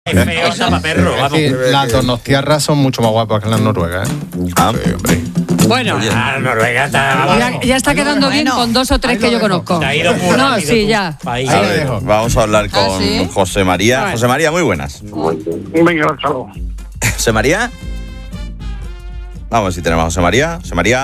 Es feo, está para perro. Es decir, las donostiarras son mucho más guapas que las noruegas, ¿eh? Ah, Sí, hombre. Bueno, Noruega está... ya está quedando bien con 2 o 3 que yo conozco. Te ha ido muy No, rápido sí, tú. ya. Ahí. a ver, vamos a hablar con ¿sí? José María. Bueno. José María, muy buenas. Venga, chao. ¿José María? Vamos a ver si tenemos a José María. José María.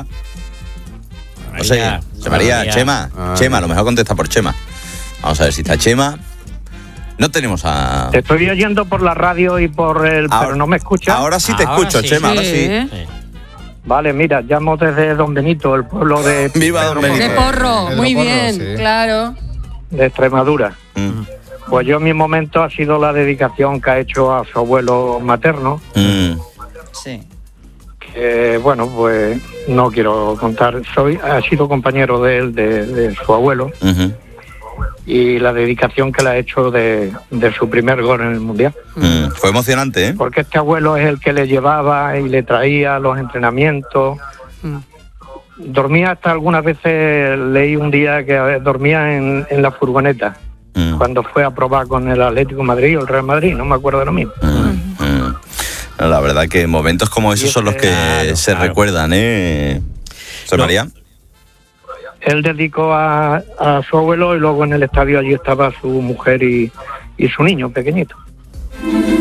José María, Chema. Chema, a lo mejor contesta por Chema. Vamos a ver si está Chema. No tenemos a... Te estoy oyendo por la radio y por el... pero no me escuchas. Ahora sí te Ahora escucho, sí. Chema, ahora sí. Sí. Vale, mira, llamo desde Don Benito, el pueblo de... Viva Don Benito. De Porro, Pedro muy Porro, bien, sí. claro. de Extremadura. Mm, Pues yo, mi momento ha sido la dedicación que ha hecho a su abuelo materno, mm. Sí. que, bueno, pues no quiero contar. Ha sido compañero de él, de su abuelo, Ujú. y la dedicación que le ha hecho de su primer gol en el Mundial. Fue emocionante, ¿eh? Porque este abuelo es el que le llevaba y le traía a los entrenamientos. Dormía hasta algunas veces, leí un día que dormía en la furgoneta, cuando fue a probar con el Atlético de Madrid o el Real Madrid, no me acuerdo ahora mismo. No, la verdad que momentos como esos son los que se recuerdan, ¿eh? José María. Él dedicó a su abuelo y luego en el estadio allí estaba su mujer y su niño pequeñito.